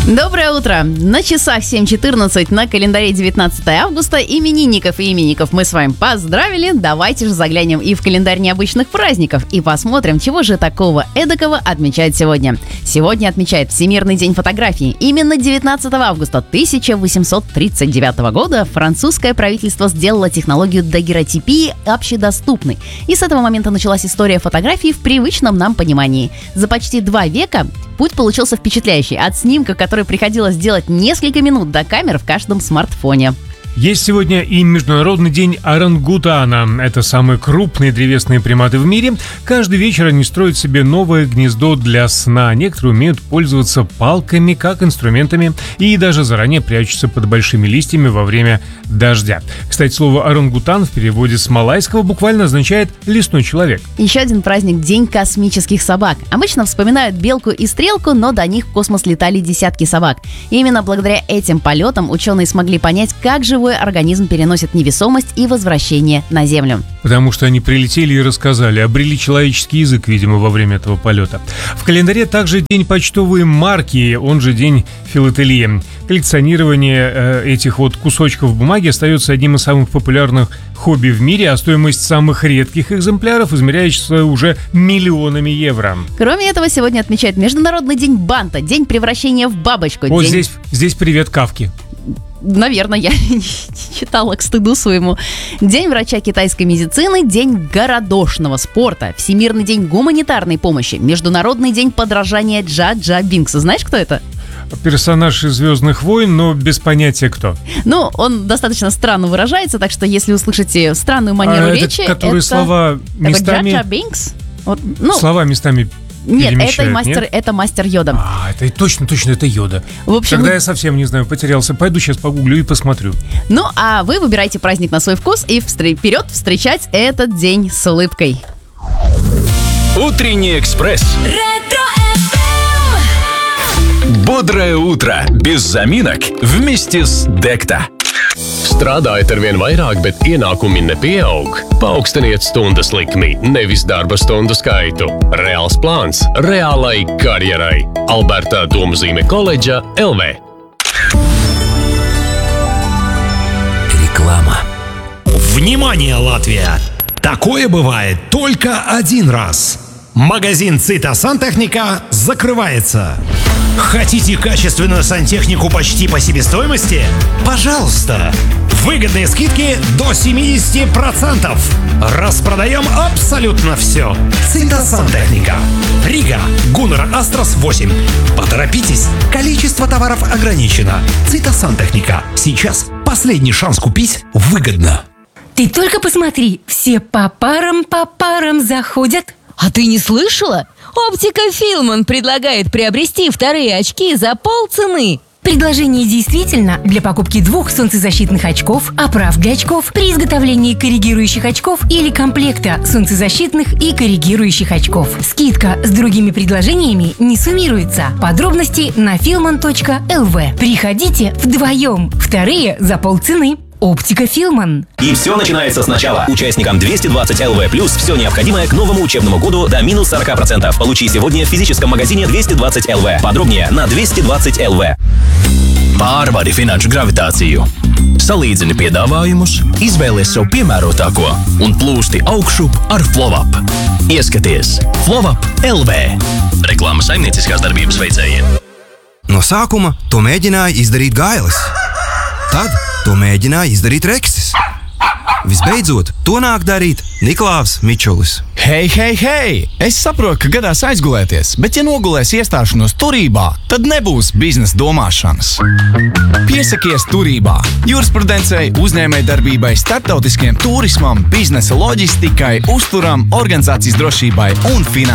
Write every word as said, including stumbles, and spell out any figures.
Доброе утро! На часах семь четырнадцать, на календаре девятнадцатое августа. Именинников и именинников мы с вами поздравили. Давайте же заглянем и в календарь необычных праздников и посмотрим, чего же такого эдакого отмечают сегодня. Сегодня отмечает Всемирный день фотографии. Именно девятнадцатого августа тысяча восемьсот тридцать девятого года французское правительство сделало технологию дагерротипии общедоступной. И с этого момента началась история фотографии в привычном нам понимании. За почти два века путь получился впечатляющий. От снимка, который приходилось делать несколько минут, до камер в каждом смартфоне. Есть сегодня и Международный день орангутана. Это самые крупные древесные приматы в мире. Каждый вечер они строят себе новое гнездо для сна. Некоторые умеют пользоваться палками как инструментами и даже заранее прячутся под большими листьями во время дождя. Кстати, слово орангутан в переводе с малайского буквально означает «лесной человек». Еще один праздник – День космических собак. Обычно вспоминают белку и стрелку, но до них в космос летали десятки собак. И именно благодаря этим полетам ученые смогли понять, как живой организм переносит невесомость и возвращение на Землю. Потому что они прилетели и рассказали, обрели человеческий язык, видимо, во время этого полета. В календаре также День почтовой марки, он же День филателии. Коллекционирование э, этих вот кусочков бумаги остается одним из самых популярных хобби в мире, а стоимость самых редких экземпляров измеряется уже миллионами евро. Кроме этого, сегодня отмечают Международный день банта, день превращения в бабочку. Вот день... здесь, здесь привет Кафке. Наверное, я не читала к стыду своему. День врача китайской медицины, день городошного спорта, Всемирный день гуманитарной помощи, Международный день подражания Джа-Джа Бинкса. Знаешь, кто это? Персонаж из «Звездных войн», но без понятия кто. Ну, он достаточно странно выражается, так что если услышите странную манеру а речи, это... Которые это... слова местами... Джа-Джа Бинкс? Вот, ну... Слова местами... Нет, это мастер, нет? это мастер Йода. А, это точно, точно, это Йода. В общем, Тогда вы... я совсем не знаю, потерялся. Пойду сейчас погуглю и посмотрю. Ну, а вы выбирайте праздник на свой вкус и встр... вперед встречать этот день с улыбкой. Утренний экспресс. Бодрое утро, без заминок, вместе с Декта. Strādājat ar vien vairāk, bet ienākumi nepieaug. Paaugstiniet stundas likmi, nevis darba stundu skaitu. Reāls plāns reālai karjerai. Alberta Domzīme koledža эл ви. Реклама. Внимание, Латвия! Такое бывает только один раз. Магазин «Цита Сантехника» закрывается. Хотите качественную сантехнику почти по себестоимости? Пожалуйста! Выгодные скидки до семьдесят процентов. Распродаем абсолютно все. «Цита Сантехника». Рига, Гуннер Астрас восемь. Поторопитесь, количество товаров ограничено. «Цита Сантехника». Сейчас последний шанс купить выгодно. Ты только посмотри, все по парам по парам заходят. А ты не слышала? Оптика Филман предлагает приобрести вторые очки за полцены. Предложение действительно для покупки двух солнцезащитных очков, оправ для очков при изготовлении коррегирующих очков или комплекта солнцезащитных и коррегирующих очков. Скидка с другими предложениями не суммируется. Подробности на филман точка эл ви. Приходите вдвоем. Вторые за полцены. Оптика Филман. И все начинается сначала. Участникам двести двадцать эл ви плюс все необходимое к новому учебному году до минус сорок процентов. Получи сегодня в физическом магазине двести двадцать эл ви. Подробнее на двести двадцать эл ви. Pārvari finanšu gravitāciju. Salīdzini piedāvājumus, izvēlies sev piemērotāko un plūsti augšu ar Flowup. Ieskaties Flowup эл ви. Reklāmas saimnieciskās darbības veicējiem. No sākuma to mēģināja izdarīt Gailis. Tad to mēģināja izdarīt Reksis. Visbeidzot, to nāk darīt Niklāvs Mičulis. Hei, hei, hei! Es saprotu, ka gadās aizgulēties, bet ja nogulēs iestāšanos turībā, tad nebūs biznesa domāšanas. Piesakies turībā. Jurisprudencei, uzņēmējdarbībai, starptautiskiem turismam, biznesa loģistikai, uzturam, organizācijas drošībai un finansēm.